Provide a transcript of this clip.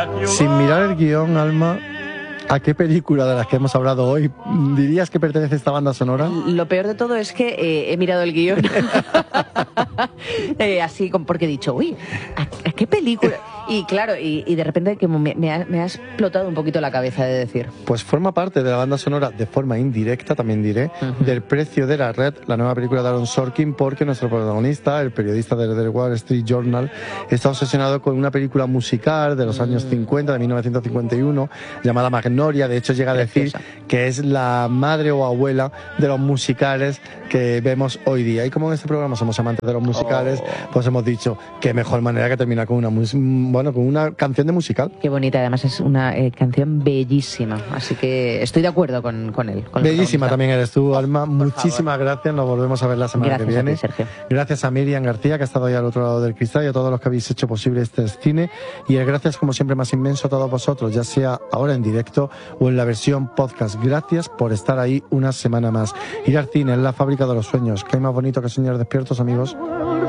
Sin mirar el guión, Alma, ¿a qué película de las que hemos hablado hoy dirías que pertenece esta banda sonora? Lo peor de todo es que he mirado el guión así porque he dicho, uy, ¿a qué película? Y claro, y de repente que me ha explotado un poquito la cabeza de decir. Pues forma parte de la banda sonora, de forma indirecta, también diré, del Precio de la Red, la nueva película de Aaron Sorkin, porque nuestro protagonista, el periodista del Wall Street Journal, está obsesionado con una película musical de los años 50, de 1951, llamada Magnolia. De hecho, llega a decir que es la madre o abuela de los musicales que vemos hoy día. Y como en este programa somos amantes de los musicales, pues hemos dicho qué mejor manera que terminar con una canción de musical. Qué bonita, además es una canción bellísima, así que estoy de acuerdo con él. Bellísima también eres tú, Alma. Muchísimas gracias, nos volvemos a ver la semana que viene. Gracias a ti, Sergio. Gracias a Miriam García, que ha estado ahí al otro lado del cristal, y a todos los que habéis hecho posible este cine. Y el gracias, como siempre, más inmenso a todos vosotros, ya sea ahora en directo o en la versión podcast. Gracias por estar ahí una semana más. Ir al cine es la fábrica de los sueños. ¿Qué hay más bonito que soñar despiertos, amigos?